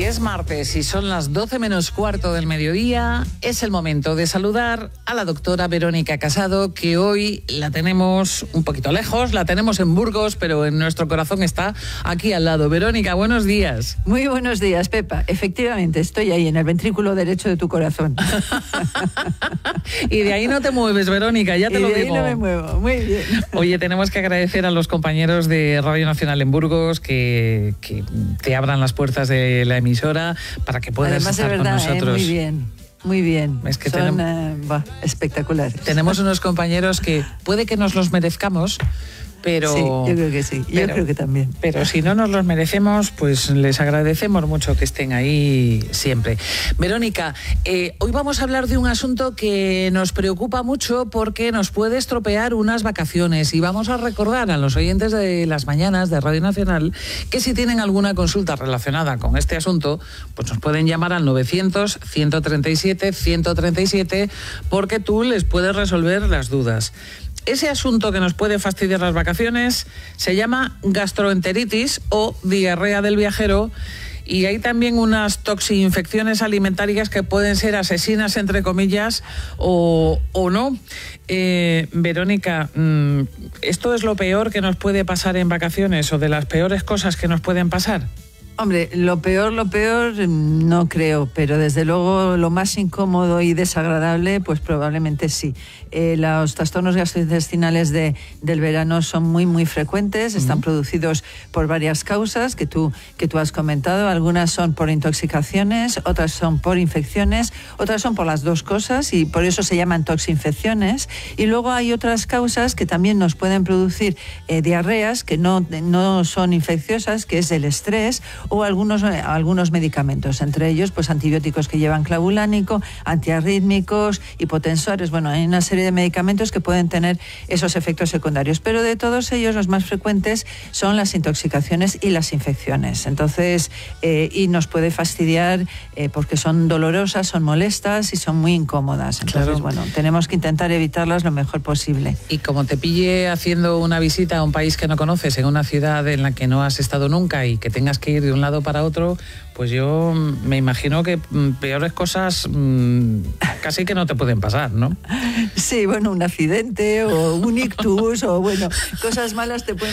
Es martes y son las 12 menos cuarto del mediodía. Es el momento de saludar a la doctora Verónica Casado, que hoy la tenemos un poquito lejos, la tenemos en Burgos, pero en nuestro corazón está aquí al lado. Verónica, buenos días. Muy buenos días, Pepa. Efectivamente, estoy ahí en el ventrículo derecho de tu corazón. Y de ahí no te mueves, Verónica, ya te lo digo. Y de ahí no me muevo, muy bien. Oye, tenemos que agradecer a los compañeros de Radio Nacional en Burgos que te abran las puertas de la emisora para que puedas Además, estar de verdad, con nosotros. muy bien. Muy bien, Es que son espectaculares. Tenemos unos compañeros que puede que nos los merezcamos, pero... Sí, yo creo que sí, yo creo que también. Pero si no nos los merecemos, pues les agradecemos mucho que estén ahí siempre. Verónica, hoy vamos a hablar de un asunto que nos preocupa mucho porque nos puede estropear unas vacaciones, y vamos a recordar a los oyentes de las mañanas de Radio Nacional que si tienen alguna consulta relacionada con este asunto, pues nos pueden llamar al 900-137-137 porque tú les puedes resolver las dudas. Ese asunto que nos puede fastidiar las vacaciones se llama gastroenteritis o diarrea del viajero, y hay también unas toxinfecciones alimentarias que pueden ser asesinas, entre comillas, o no. Verónica, ¿esto es lo peor que nos puede pasar en vacaciones o de las peores cosas que nos pueden pasar? Hombre, lo peor no creo, pero desde luego lo más incómodo y desagradable, pues probablemente sí. Los trastornos gastrointestinales del verano son muy frecuentes, están producidos por varias causas que tú has comentado. Algunas son por intoxicaciones, otras son por infecciones, otras son por las dos cosas y por eso se llaman toxinfecciones. Y luego hay otras causas que también nos pueden producir diarreas que no son infecciosas, que es el estrés o algunos medicamentos, entre ellos pues antibióticos que llevan clavulánico, antiarrítmicos, hipotensores. Bueno, hay una serie de medicamentos que pueden tener esos efectos secundarios, pero de todos ellos los más frecuentes son las intoxicaciones y las infecciones. Entonces, y nos puede fastidiar porque son dolorosas, son molestas y son muy incómodas. Entonces, claro, bueno, tenemos que intentar evitarlas lo mejor posible. Y como te pille haciendo una visita a un país que no conoces, en una ciudad en la que no has estado nunca y que tengas que ir de un lado para otro, pues yo me imagino que peores cosas casi que no te pueden pasar, ¿no? Sí, bueno, un accidente o un ictus o bueno, cosas malas te pueden